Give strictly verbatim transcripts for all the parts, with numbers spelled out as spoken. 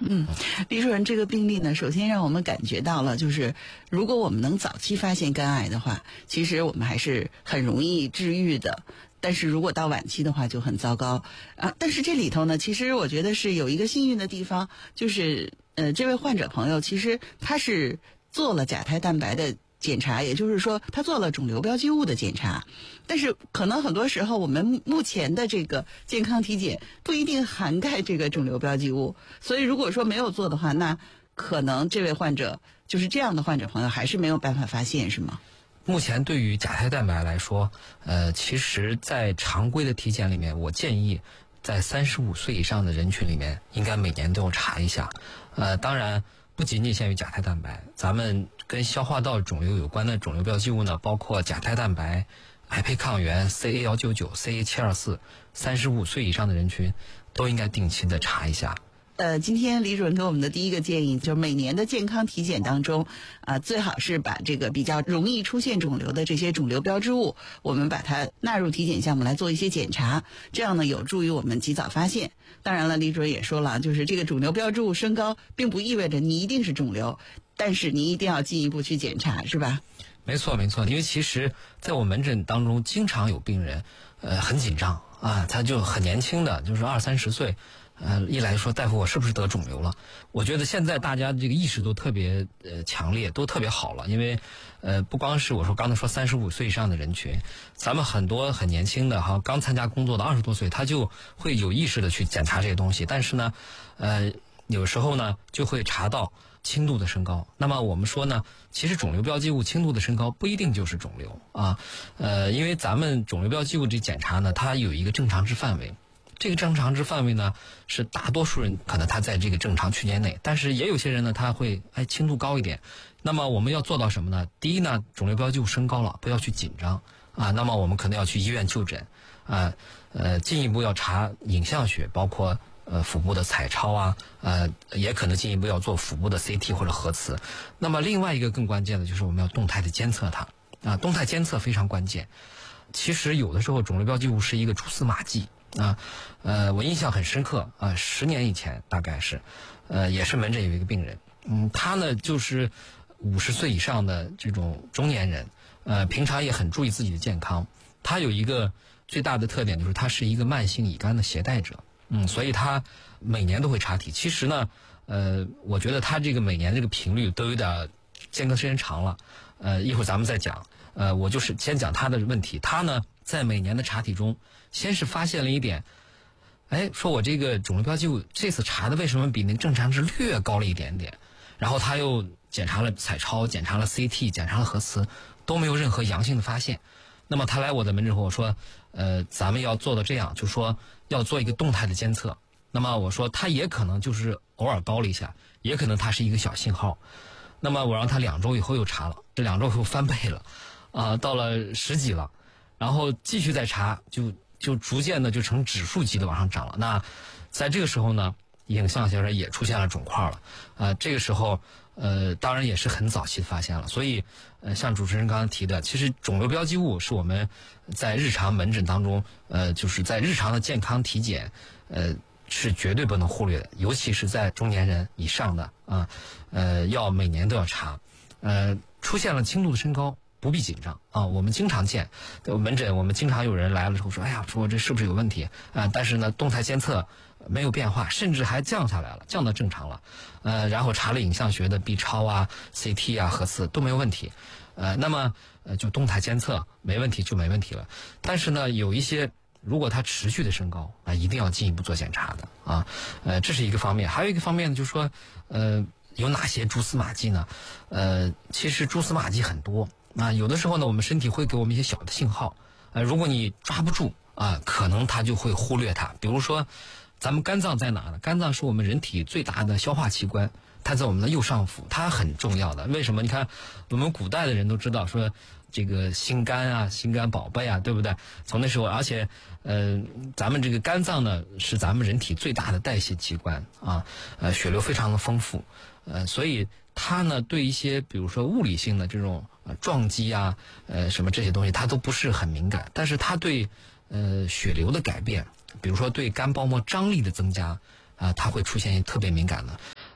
嗯，李主任，这个病例呢，首先让我们感觉到了，就是如果我们能早期发现肝癌的话，其实我们还是很容易治愈的。但是如果到晚期的话就很糟糕啊。但是这里头呢，其实我觉得是有一个幸运的地方，就是呃，这位患者朋友其实他是做了甲胎蛋白的检查，也就是说他做了肿瘤标记物的检查，但是可能很多时候我们目前的这个健康体检不一定涵盖这个肿瘤标记物，所以如果说没有做的话，那可能这位患者就是这样的患者朋友还是没有办法发现，是吗？ 目前对于甲胎蛋白来说，呃，其实在常规的体检里面，我建议在三十五岁以上的人群里面，应该每年都要查一下。呃，当然不仅仅限于甲胎蛋白，咱们跟消化道肿瘤有关的肿瘤标记物呢，包括甲胎蛋白、癌胚抗原、C A 一九九、C A 七二四，三十五岁以上的人群都应该定期的查一下。 呃，今天李主任给我们的第一个建议就是每年的健康体检当中，啊、呃，最好是把这个比较容易出现肿瘤的这些肿瘤标志物，我们把它纳入体检项目来做一些检查，这样呢有助于我们及早发现。当然了，李主任也说了，就是这个肿瘤标志物升高，并不意味着你一定是肿瘤，但是你一定要进一步去检查，是吧？ 没错，没错，因为其实在我门诊当中，经常有病人，呃，很紧张啊，他就很年轻的，就是二三十岁。呃，一来说大夫我是不是得肿瘤了？我觉得现在大家这个意识都特别呃强烈，都特别好了，因为呃不光是我说刚才说三十五岁以上的人群，咱们很多很年轻的哈，刚参加工作的二十多岁，他就会有意识的去检查这些东西，但是呢，呃有时候呢就会查到轻度的升高。那么我们说呢，其实肿瘤标记物轻度的升高不一定就是肿瘤啊，呃因为咱们肿瘤标记物这检查呢，它有一个正常值范围。这个正常值范围呢，是大多数人可能他在这个正常区间内，但是也有些人呢，他会哎轻度高一点。那么我们要做到什么呢？第一呢，肿瘤标记物升高了，不要去紧张啊。那么我们可能要去医院就诊啊，呃，进一步要查影像学，包括呃腹部的彩超啊，呃，也可能进一步要做腹部的 C T 或者核磁。那么另外一个更关键的就是我们要动态的监测它啊，动态监测非常关键。其实有的时候肿瘤标记物是一个蛛丝马迹。啊，呃，我印象很深刻啊，十年以前大概是，呃，也是门诊有一个病人，嗯，他呢就是五十岁以上的这种中年人，呃，平常也很注意自己的健康。他有一个最大的特点就是他是一个慢性乙肝的携带者，嗯，所以他每年都会查体。其实呢，呃，我觉得他这个每年这个频率都有点间隔时间长了，呃，一会儿咱们再讲。呃，我就是先讲他的问题。他呢，在每年的查体中，先是发现了一点，哎，说我这个肿瘤标记物这次查的为什么比那个正常值略高了一点点？然后他又检查了彩超，检查了 C T， 检查了核磁，都没有任何阳性的发现。那么他来我的门诊和我说，呃，咱们要做到这样，就说要做一个动态的监测。那么我说他也可能就是偶尔高了一下，也可能他是一个小信号。那么我让他两周以后又查了，这两周以后翻倍了。啊、呃，到了十几了，然后继续再查，就就逐渐的就成指数级的往上涨了。那在这个时候呢，影像学上也出现了肿块了。呃，这个时候呃，当然也是很早期的发现了。所以呃，像主持人刚刚提的，其实肿瘤标记物是我们在日常门诊当中，呃，就是在日常的健康体检，呃，是绝对不能忽略的，尤其是在中年人以上的啊，呃，要每年都要查。呃，出现了轻度的升高。不必紧张啊！我们经常见，门诊我们经常有人来了之后说：“哎呀，说我这是不是有问题啊？”但是呢，动态监测没有变化，甚至还降下来了，降到正常了。呃，然后查了影像学的 B 超啊、C T 啊、核磁都没有问题。呃，那么呃就动态监测没问题就没问题了。但是呢，有一些如果它持续的升高啊，一定要进一步做检查的啊。呃，这是一个方面，还有一个方面呢，就是说呃有哪些蛛丝马迹呢？呃，其实蛛丝马迹很多。那有的时候呢，我们身体会给我们一些小的信号，呃，如果你抓不住啊，可能它就会忽略它。比如说，咱们肝脏在哪呢？肝脏是我们人体最大的消化器官，它在我们的右上腹，它很重要的。为什么？你看，我们古代的人都知道说，这个心肝啊，心肝宝贝啊，对不对？从那时候，而且，呃，咱们这个肝脏呢，是咱们人体最大的代谢器官啊，呃，血流非常的丰富，呃，所以它呢，对一些比如说物理性的这种呃撞击啊，呃，什么这些东西，它都不是很敏感。但是它对呃血流的改变，比如说对肝包膜张力的增加啊、呃，它会出现特别敏感的。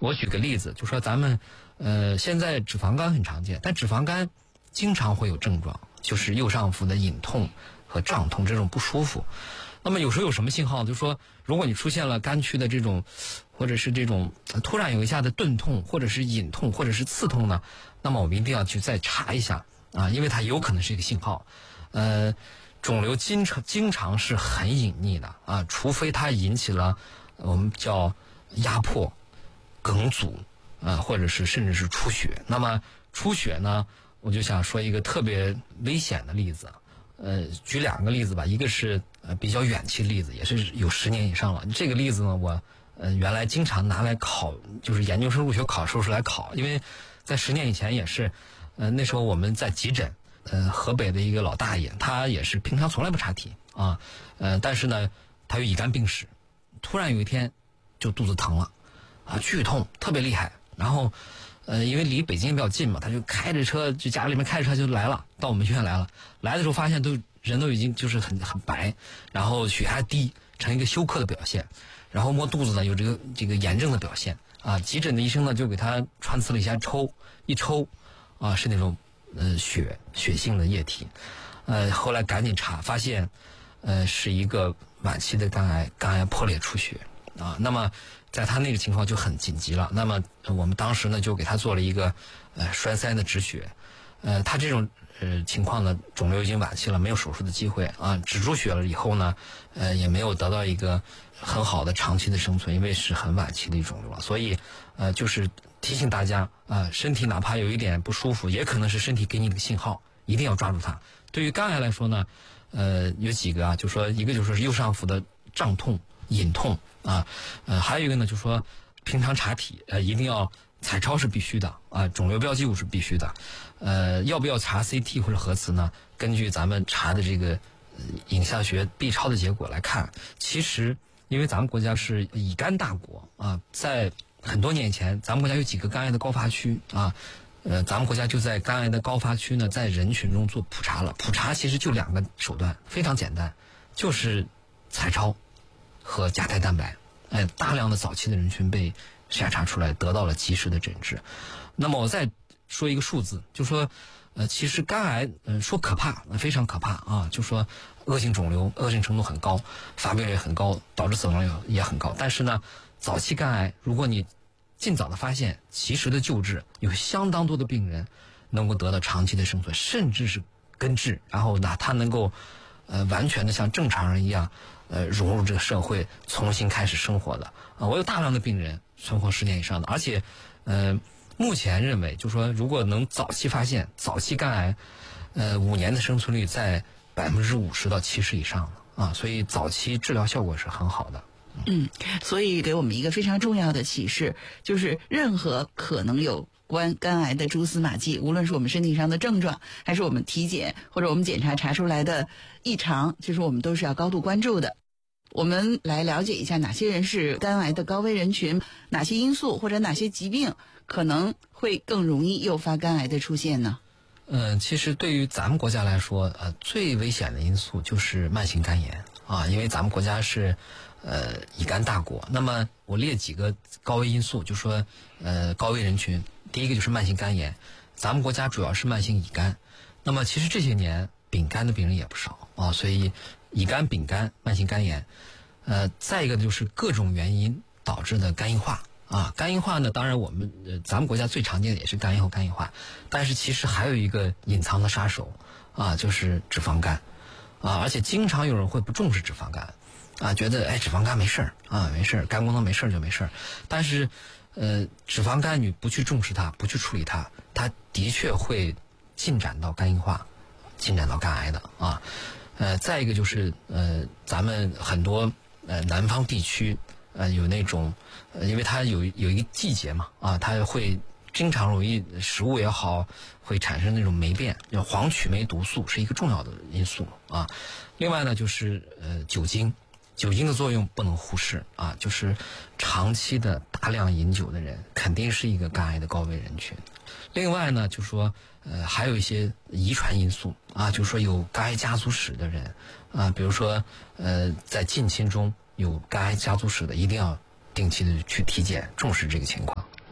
我举个例子，就说咱们呃现在脂肪肝很常见，但脂肪肝经常会有症状，就是右上腹的隐痛和胀痛这种不舒服。那么有时候有什么信号？就是说，如果你出现了肝区的这种，或者是这种突然有一下的钝痛，或者是隐痛，或者是刺痛呢，那么我们一定要去再查一下啊，因为它有可能是一个信号。呃，肿瘤经常经常是很隐匿的啊，除非它引起了我们叫压迫、梗阻啊，或者是甚至是出血。那么出血呢，我就想说一个特别危险的例子。呃，举两个例子吧，一个是呃比较远期的例子，也是有十年以上了。这个例子呢，我呃原来经常拿来考，就是研究生入学考试时来考，因为在十年以前也是，呃那时候我们在急诊，呃河北的一个老大爷，他也是平常从来不查体啊，呃但是呢他有乙肝病史，突然有一天就肚子疼了，啊剧痛特别厉害，然后。呃，因为离北京比较近嘛，他就开着车，就家里面开着车就来了，到我们医院来了。来的时候发现都人都已经就是很很白，然后血压低，成一个休克的表现。然后摸肚子呢有这个这个炎症的表现啊。急诊的医生呢就给他穿刺了一下抽，一抽啊是那种呃血血性的液体，呃后来赶紧查发现，呃是一个晚期的肝癌，肝癌破裂出血啊。那么。在他那个情况就很紧急了，那么我们当时呢就给他做了一个呃栓塞的止血，呃他这种呃情况呢肿瘤已经晚期了，没有手术的机会啊，止住血了以后呢，呃也没有得到一个很好的长期的生存，因为是很晚期的一种肿瘤了，所以呃就是提醒大家啊、呃，身体哪怕有一点不舒服，也可能是身体给你的信号，一定要抓住它。对于肝癌来说呢，呃有几个啊，就说一个就是右上腹的胀痛、隐痛。啊，呃，还有一个呢，就是说，平常查体，呃，一定要彩超是必须的啊，肿瘤标记物是必须的，呃，要不要查 C T 或者核磁呢？根据咱们查的这个、呃、影像学 B 超的结果来看，其实因为咱们国家是乙肝大国啊，在很多年前，咱们国家有几个肝癌的高发区啊，呃，咱们国家就在肝癌的高发区呢，在人群中做普查了。普查其实就两个手段，非常简单，就是彩超。和甲胎蛋白，哎，大量的早期的人群被筛查出来，得到了及时的诊治。那么我再说一个数字，就说，呃，其实肝癌，嗯、呃，说可怕，非常可怕啊，就说恶性肿瘤，恶性程度很高，发病率很高，导致死亡率也很高。但是呢，早期肝癌，如果你尽早的发现，及时的救治，有相当多的病人能够得到长期的生存，甚至是根治，然后呢，他能够，呃，完全的像正常人一样。呃，融入这个社会，重新开始生活的啊，我有大量的病人存活十年以上的，而且，呃，目前认为，就说如果能早期发现，早期肝癌，呃，五年的生存率在百分之五十到七十以上的啊，所以早期治疗效果是很好的。 嗯，所以给我们一个非常重要的启示，就是任何可能有关肝癌的蛛丝马迹，无论是我们身体上的症状，还是我们体检或者我们检查查出来的异常，其实我们都是要高度关注的。我们来了解一下哪些人是肝癌的高危人群，哪些因素或者哪些疾病可能会更容易诱发肝癌的出现呢？ 呃，其实对于咱们国家来说，呃，最危险的因素就是慢性肝炎啊，因为咱们国家是呃乙肝大国。那么我列几个高危因素，就说呃高危人群，第一个就是慢性肝炎，咱们国家主要是慢性乙肝。那么其实这些年丙肝的病人也不少啊，所以乙肝、丙肝、慢性肝炎，呃，再一个就是各种原因导致的肝硬化啊。肝硬化呢，当然我们呃咱们国家最常见的也是肝炎和肝硬化，但是其实还有一个隐藏的杀手啊，就是脂肪肝啊，而且经常有人会不重视脂肪肝啊，觉得哎脂肪肝没事儿啊，没事儿，肝功能没事儿就没事儿，但是呃脂肪肝你不去重视它，不去处理它，它的确会进展到肝硬化，进展到肝癌的啊。呃，再一个就是呃，咱们很多呃南方地区呃有那种，呃，因为它有有一个季节嘛啊，它会经常容易食物也好会产生那种霉变，叫黄曲霉毒素是一个重要的因素啊。另外呢，就是呃酒精，酒精的作用不能忽视啊，就是长期的大量饮酒的人肯定是一个肝癌的高危人群。另外呢，就是说，呃，还有一些遗传因素啊，就是说有肝癌家族史的人啊，比如说，呃，在近亲中有肝癌家族史的，一定要定期的去体检，重视这个情况。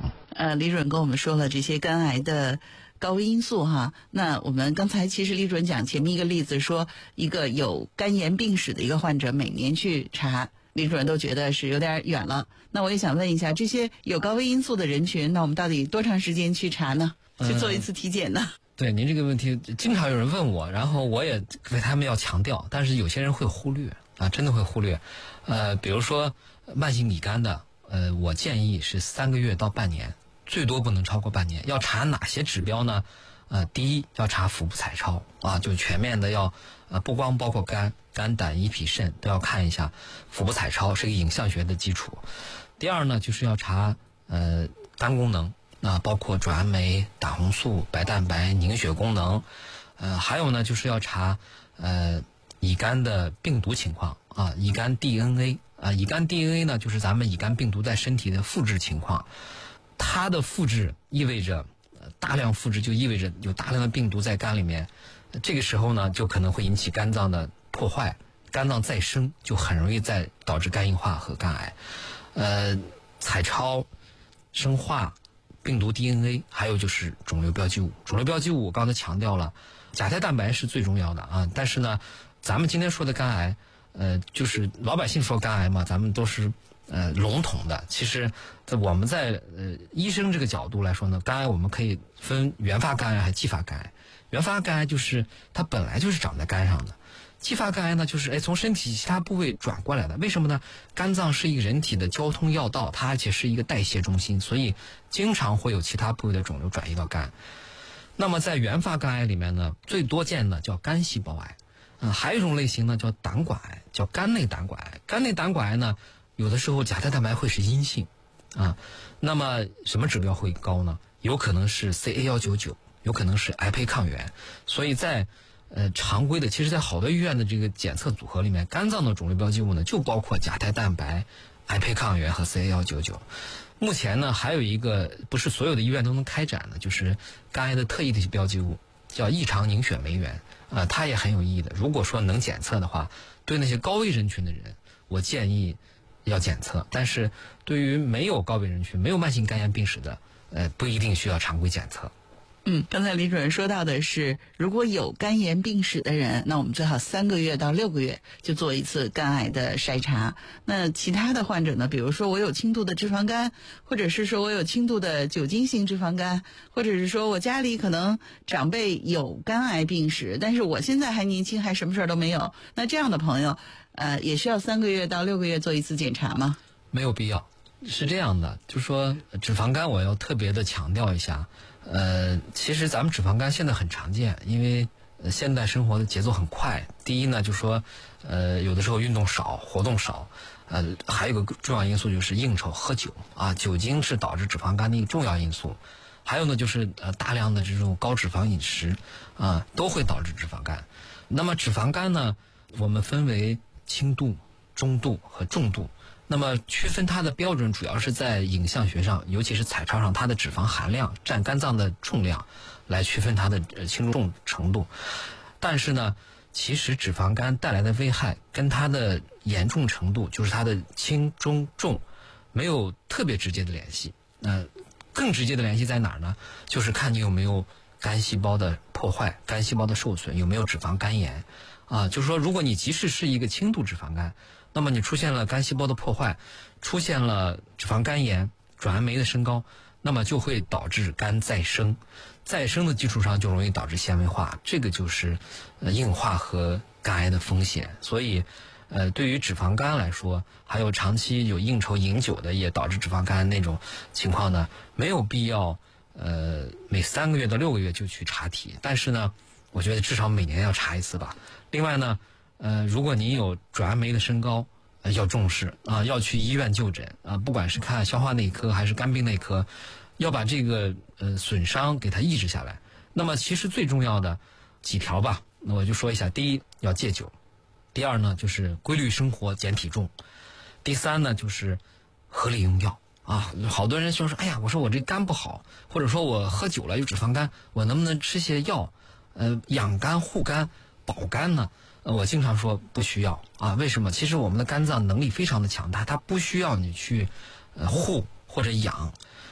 呃，李主任跟我们说了这些肝癌的高危因素哈。那我们刚才其实李主任讲前面一个例子，说一个有肝炎病史的一个患者每年去查，李主任都觉得是有点远了。那我也想问一下，这些有高危因素的人群，那我们到底多长时间去查呢？去做一次体检呢？ 嗯、对您这个问题，经常有人问我，然后我也为他们要强调，但是有些人会忽略啊，真的会忽略。呃，比如说慢性乙肝的，呃，我建议是三个月到半年，最多不能超过半年。要查哪些指标呢？呃，第一要查腹部彩超啊，就全面的要，呃，不光包括肝、肝胆、胰脾肾都要看一下，腹部彩超是一个影像学的基础。第二呢，就是要查呃肝功能。啊，包括转氨酶、胆红素、白蛋白、凝血功能，呃，还有呢，就是要查呃乙肝的病毒情况啊，乙肝 D N A 啊，乙肝 D N A 呢，就是咱们乙肝病毒在身体的复制情况，它的复制意味着、呃、大量复制就意味着有大量的病毒在肝里面，这个时候呢，就可能会引起肝脏的破坏，肝脏再生就很容易再导致肝硬化和肝癌，呃，彩超、生化。病毒 D N A， 还有就是肿瘤标记物。肿瘤标记物我刚才强调了，甲胎蛋白是最重要的啊。但是呢，咱们今天说的肝癌，呃，就是老百姓说肝癌嘛，咱们都是呃笼统的。其实，在我们在呃医生这个角度来说呢，肝癌我们可以分原发肝癌还是继发肝癌。原发肝癌就是它本来就是长在肝上的。继发肝癌呢，就是哎从身体其他部位转过来的，为什么呢？肝脏是一个人体的交通要道，它而且是一个代谢中心，所以经常会有其他部位的肿瘤转移到肝。那么在原发肝癌里面呢，最多见的叫肝细胞癌，嗯、呃，还有一种类型呢叫胆管癌，叫肝内胆管癌。肝内胆管癌呢，有的时候甲胎蛋白会是阴性，啊，那么什么指标会高呢？有可能是 C A 一九九，有可能是癌胚抗原，所以在呃，常规的，其实在好多医院的这个检测组合里面，肝脏的肿瘤标记物呢，就包括甲胎蛋白、癌胚抗原和 C A 一九九。目前呢，还有一个不是所有的医院都能开展的，就是肝癌的特异的标记物，叫异常凝血酶原，啊、呃，它也很有意义的。如果说能检测的话，对那些高危人群的人，我建议要检测。但是对于没有高危人群、没有慢性肝炎病史的，呃，不一定需要常规检测。 嗯，刚才李主任说到的是，如果有肝炎病史的人，那我们最好三个月到六个月就做一次肝癌的筛查。那其他的患者呢，比如说我有轻度的脂肪肝，或者是说我有轻度的酒精性脂肪肝，或者是说我家里可能长辈有肝癌病史，但是我现在还年轻，还什么事儿都没有，那这样的朋友，呃，也需要三个月到六个月做一次检查吗？ 没有必要。是这样的，就是说脂肪肝我要特别的强调一下。呃，其实咱们脂肪肝现在很常见，因为呃现代生活的节奏很快。第一呢，就是说，呃，有的时候运动少，活动少，呃，还有个重要因素就是应酬、喝酒啊，酒精是导致脂肪肝的一个重要因素。还有呢，就是呃大量的这种高脂肪饮食啊，都会导致脂肪肝。那么脂肪肝呢，我们分为轻度、中度和重度。那么区分它的标准主要是在影像学上，尤其是彩超上，它的脂肪含量占肝脏的重量来区分它的轻重程度。但是呢，其实脂肪肝带来的危害跟它的严重程度，就是它的轻中重，没有特别直接的联系。呃，更直接的联系在哪儿呢？就是看你有没有肝细胞的破坏、肝细胞的受损，有没有脂肪肝炎。啊，就是说，如果你即使是一个轻度脂肪肝，那么你出现了肝细胞的破坏，出现了脂肪肝炎、转氨酶的升高，那么就会导致肝再生，再生的基础上就容易导致纤维化，这个就是呃硬化和肝癌的风险。所以，呃，对于脂肪肝来说，还有长期有应酬饮酒的也导致脂肪肝那种情况呢，没有必要呃每三个月到六个月就去查体，但是呢，我觉得至少每年要查一次吧。另外呢，呃，如果你有转氨酶的升高，呃，要重视啊，要去医院就诊啊，不管是看消化内科还是肝病内科，要把这个呃损伤给它抑制下来。那么其实最重要的几条吧，那我就说一下：第一，要戒酒；第二呢，就是规律生活，减体重；第三呢，就是合理用药啊。好多人就说：“哎呀，我说我这肝不好，或者说我喝酒了有脂肪肝，我能不能吃些药，呃，养肝护肝？”保肝呢，呃，我经常说不需要啊。为什么？其实我们的肝脏能力非常的强大，它不需要你去呃护或者养。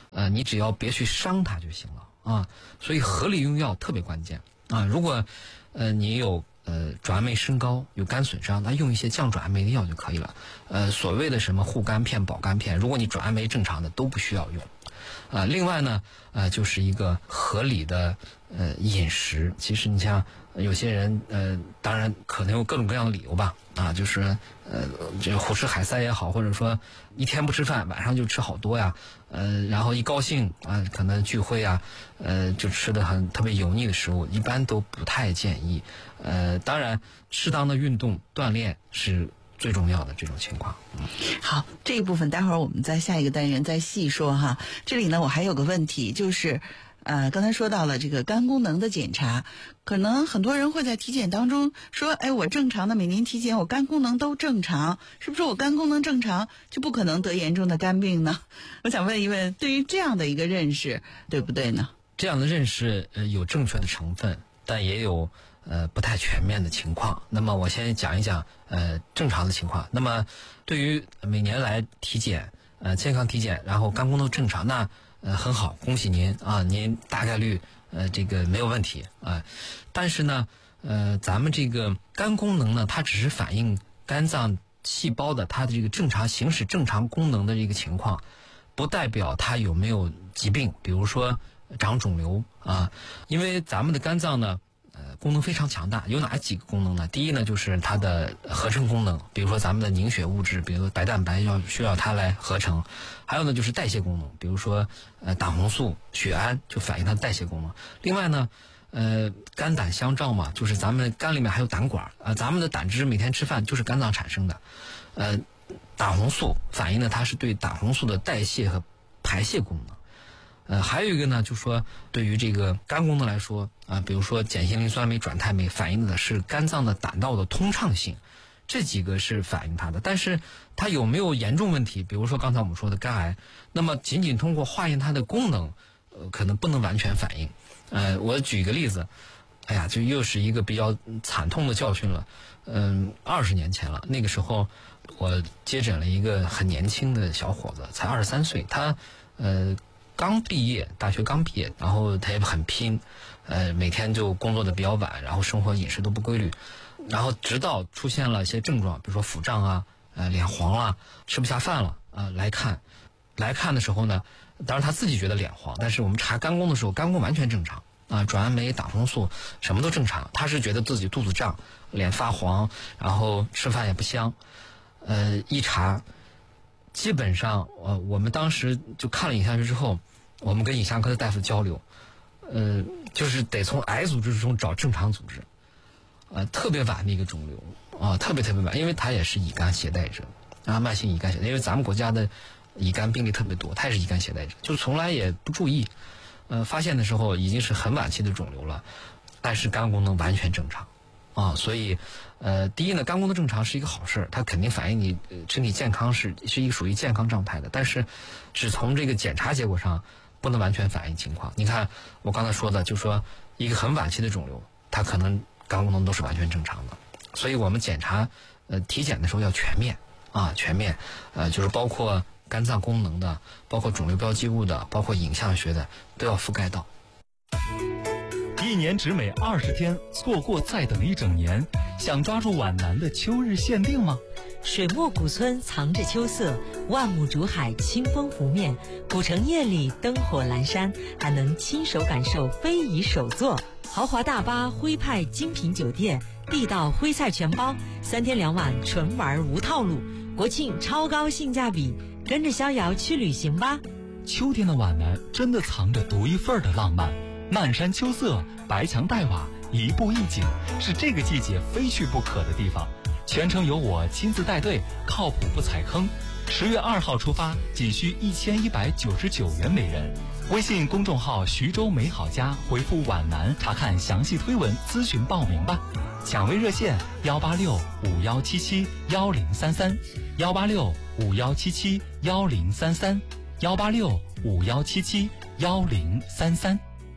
呃，你只要别去伤它就行了啊。所以合理用药特别关键啊。如果呃你有呃转氨酶升高有肝损伤，那用一些降转氨酶的药就可以了。呃，所谓的什么护肝片、保肝片，如果你转氨酶正常的都不需要用。啊，另外呢，呃，就是一个合理的呃饮食。其实你像有些人，呃，当然可能有各种各样的理由吧，啊，就是呃，这个胡吃海塞也好，或者说一天不吃饭，晚上就吃好多呀，呃，然后一高兴啊，可能聚会啊，呃，就吃的很特别油腻的食物，一般都不太建议。呃，当然，适当的运动锻炼是最重要的这种情况。嗯， 好，这一部分待会儿我们在下一个单元再细说哈。这里呢，我还有个问题，就是呃，刚才说到了这个肝功能的检查，可能很多人会在体检当中说，哎，我正常的每年体检，我肝功能都正常，是不是我肝功能正常就不可能得严重的肝病呢？我想问一问，对于这样的一个认识，对不对呢？ 这样的认识呃有正确的成分，但也有呃不太全面的情况。那么我先讲一讲呃正常的情况。那么对于每年来体检呃健康体检，然后肝功能正常，那呃很好，恭喜您啊，您大概率呃这个没有问题啊。但是呢呃咱们这个肝功能呢，它只是反映肝脏细胞的它的这个正常行使正常功能的这个情况，不代表它有没有疾病，比如说长肿瘤啊。因为咱们的肝脏呢呃，功能非常强大，有哪几个功能呢？第一呢，就是它的合成功能，比如说咱们的凝血物质，比如说白蛋白要需要它来合成；还有呢，就是代谢功能，比如说呃胆红素、血氨就反映它的代谢功能。另外呢，呃肝胆相照嘛，就是咱们肝里面还有胆管啊、呃，咱们的胆汁每天吃饭就是肝脏产生的，呃胆红素反映的它是对胆红素的代谢和排泄功能。呃，还有一个呢，就是说对于这个肝功能来说啊、呃，比如说碱性磷酸酶、转肽酶反映的是肝脏的胆道的通畅性，这几个是反映它的。但是它有没有严重问题，比如说刚才我们说的肝癌，那么仅仅通过化验它的功能，呃，可能不能完全反映。呃，我举一个例子，哎呀，就又是一个比较惨痛的教训了。嗯，二十年前了，那个时候我接诊了一个很年轻的小伙子，才二十三岁，他呃。刚毕业，大学刚毕业，然后他也很拼，呃，每天就工作的比较晚，然后生活饮食都不规律，然后直到出现了一些症状，比如说腹胀啊，呃，脸黄了，吃不下饭了，啊、呃，来看，来看的时候呢，当然他自己觉得脸黄，但是我们查肝功的时候，肝功完全正常啊、呃，转氨酶、胆红素什么都正常，他是觉得自己肚子胀，脸发黄，然后吃饭也不香，呃，一查。基本上，呃，我们当时就看了影像学之后，我们跟影像科的大夫交流，呃，就是得从癌组织中找正常组织，呃，特别晚的一个肿瘤啊、呃，特别特别晚，因为他也是乙肝携带者啊，慢性乙肝携带，因为咱们国家的乙肝病例特别多，他也是乙肝携带者，就从来也不注意，呃，发现的时候已经是很晚期的肿瘤了，但是肝功能完全正常。啊，所以，呃，第一呢，肝功能正常是一个好事，它肯定反映你身体健康是是一个属于健康状态的。但是，只从这个检查结果上，不能完全反映情况。你看我刚才说的，就说一个很晚期的肿瘤，它可能肝功能都是完全正常的。所以我们检查，呃，体检的时候要全面啊，全面，呃，就是包括肝脏功能的，包括肿瘤标记物的，包括影像学的，都要覆盖到。 一年只美二十天，错过再等一整年。想抓住皖南的秋日限定吗？ 水墨古村藏着秋色，万亩竹海清风拂面，古城夜里灯火阑珊，还能亲手感受非遗手作。豪华大巴徽派精品酒店，地道徽菜全包，三天两晚纯玩无套路，国庆超高性价比，跟着逍遥去旅行吧。 秋天的皖南真的藏着独一份的浪漫，漫山秋色，白墙黛瓦，一步一景，是这个季节非去不可的地方。全程由我亲自带队，靠谱不踩坑。十月二号出发，仅需一千一百九十九元每人。微信公众号徐州美好家回复皖南查看详细推文，咨询报名吧。抢位热线幺八六五幺七七幺零三三，幺八六五幺七七幺零三三，幺八六五幺七七幺零三三。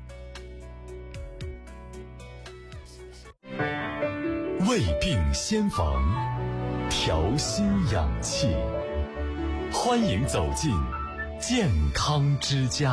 胃病先防，调心养气。欢迎走进健康之家。